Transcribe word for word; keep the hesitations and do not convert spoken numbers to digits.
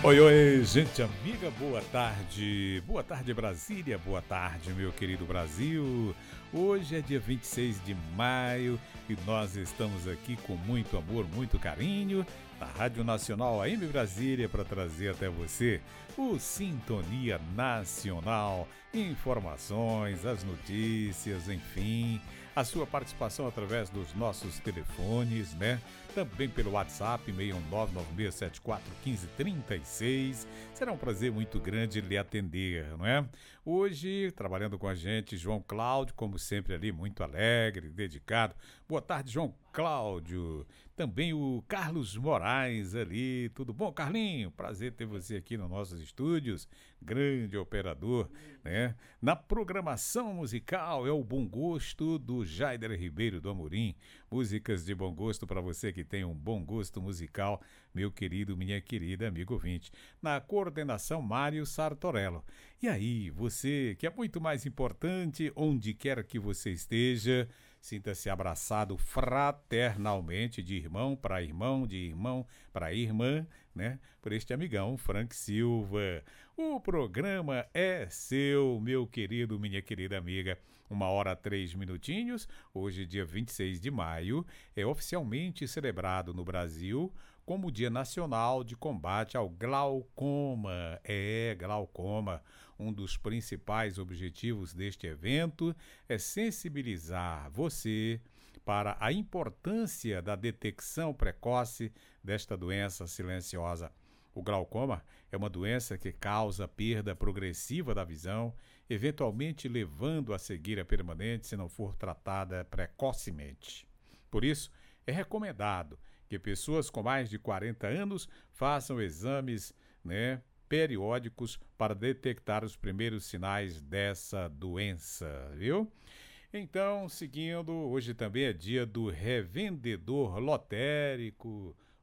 Oi, oi, gente amiga, boa tarde. Boa tarde, Brasília, boa tarde, meu querido Brasil. Hoje é dia vinte e seis de maio e nós estamos aqui com muito amor, muito carinho, na Rádio Nacional A M Brasília para trazer até você o Sintonia Nacional, informações, as notícias, enfim, a sua participação através dos nossos telefones, né? Também pelo WhatsApp seis um nove nove seis sete quatro um cinco três seis. Será um prazer muito grande lhe atender, não é? Hoje, trabalhando com a gente, João Cláudio, como sempre ali, muito alegre, dedicado. Boa tarde, João Cláudio. Também o Carlos Moraes ali. Tudo bom, Carlinho? Prazer ter você aqui nos nossos estúdios. Grande operador, né? Na programação musical é o Bom Gosto do Jaider Ribeiro do Amorim. Músicas de bom gosto para você que tem um bom gosto musical, meu querido, minha querida amigo ouvinte. Na coordenação, Mário Sartorello. E aí, você que é muito mais importante, onde quer que você esteja, sinta-se abraçado fraternalmente, de irmão para irmão, de irmão para irmã, né? Por este amigão, Frank Silva. O programa é seu, meu querido, minha querida amiga. Uma hora, três minutinhos. Hoje, dia vinte e seis de maio, é oficialmente celebrado no Brasil como o Dia Nacional de Combate ao Glaucoma. É, glaucoma. Um dos principais objetivos deste evento é sensibilizar você para a importância da detecção precoce desta doença silenciosa. O glaucoma é uma doença que causa perda progressiva da visão, eventualmente levando a cegueira permanente se não for tratada precocemente. Por isso, é recomendado que pessoas com mais de quarenta anos façam exames, né, periódicos para detectar os primeiros sinais dessa doença, viu? Então, seguindo, hoje também é dia do revendedor lotérico.